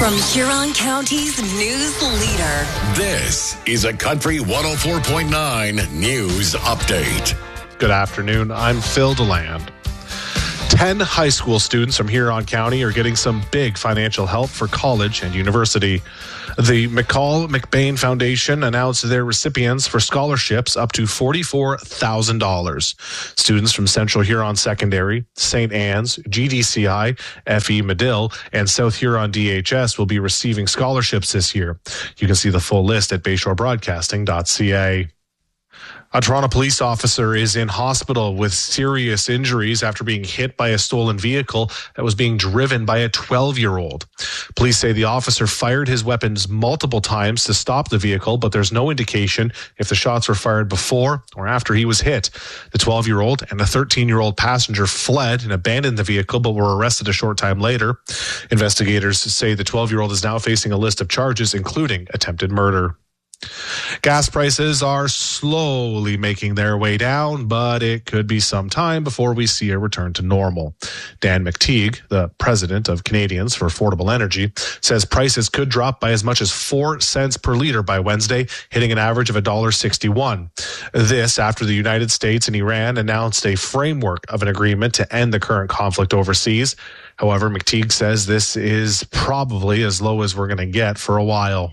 From Huron County's news leader. This is a Country 104.9 News Update. Good afternoon. I'm Phil DeLand. 10 high school students from Huron County are getting some big financial help for college and university. The McCall McBain Foundation announced their recipients for scholarships up to $44,000. Students from Central Huron Secondary, St. Anne's, GDCI, FE Medill, and South Huron DHS will be receiving scholarships this year. You can see the full list at bayshorebroadcasting.ca. A Toronto police officer is in hospital with serious injuries after being hit by a stolen vehicle that was being driven by a 12-year-old. Police say the officer fired his weapons multiple times to stop the vehicle, but there's no indication if the shots were fired before or after he was hit. The 12-year-old and the 13-year-old passenger fled and abandoned the vehicle, but were arrested a short time later. Investigators say the 12-year-old is now facing a list of charges, including attempted murder. Gas prices are slowly making their way down, but it could be some time before we see a return to normal. Dan McTeague, the president of Canadians for Affordable Energy, says prices could drop by as much as 4 cents per liter by Wednesday, hitting an average of $1.61. This after the United States and Iran announced a framework of an agreement to end the current conflict overseas. However, McTeague says this is probably as low as we're going to get for a while.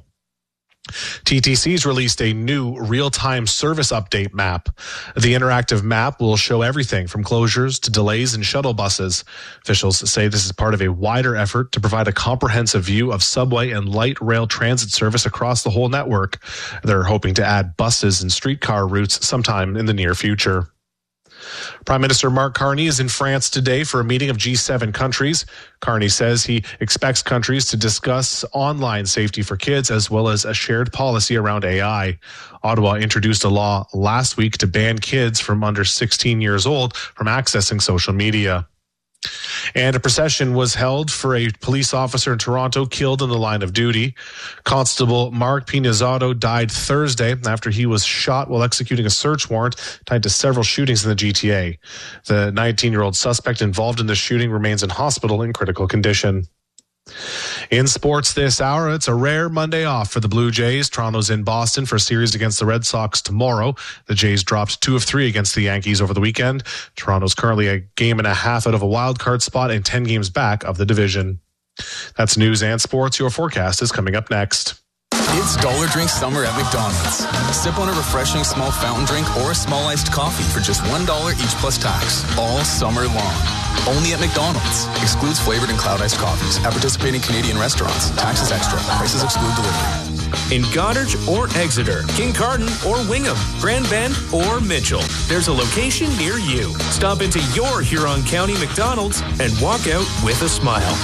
TTC's released a new real-time service update map. The interactive map will show everything from closures to delays in shuttle buses. Officials say this is part of a wider effort to provide a comprehensive view of subway and light rail transit service across the whole network. They're hoping to add buses and streetcar routes sometime in the near future. Prime Minister Mark Carney is in France today for a meeting of G7 countries. Carney says he expects countries to discuss online safety for kids as well as a shared policy around AI. Ottawa introduced a law last week to ban kids from under 16 years old from accessing social media. And a procession was held for a police officer in Toronto killed in the line of duty. Constable Mark Pinizzato died Thursday after he was shot while executing a search warrant tied to several shootings in the GTA. The 19-year-old suspect involved in the shooting remains in hospital in critical condition. In sports this hour, it's a rare Monday off for the Blue Jays. Toronto's in Boston for a series against the Red Sox tomorrow. The Jays dropped 2 of 3 against the Yankees over the weekend. Toronto's currently a game and a half out of a wild card spot and 10 games back of the division. That's news and sports. Your forecast is coming up next. It's Dollar Drink Summer at McDonald's. Sip on a refreshing small fountain drink or a small iced coffee for just $1 each plus tax all summer long. Only at McDonald's. Excludes flavored and cloud iced coffees at participating Canadian restaurants. Taxes extra. Prices exclude delivery. In Goderich or Exeter, Kincardine or Wingham, Grand Bend or Mitchell, there's a location near you. Stop into your Huron County McDonald's and walk out with a smile.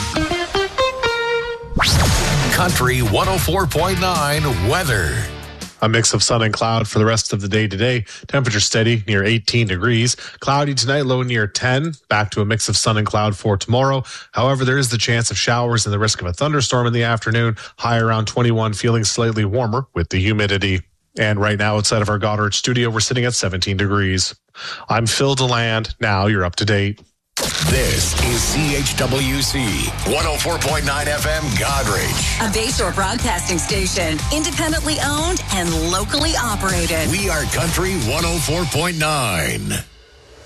Country 104.9 weather. A mix of sun and cloud for the rest of the day today. Temperature steady near 18 degrees. Cloudy tonight, low near 10. Back to a mix of sun and cloud for tomorrow. However, there is the chance of showers and the risk of a thunderstorm in the afternoon. High around 21, feeling slightly warmer with the humidity. And right now outside of our Goderich studio, we're sitting at 17 degrees. I'm Phil DeLand. Now you're up to date. This is CHWC 104.9 FM Goderich. A Bayshore Broadcasting station, independently owned and locally operated. We are Country 104.9.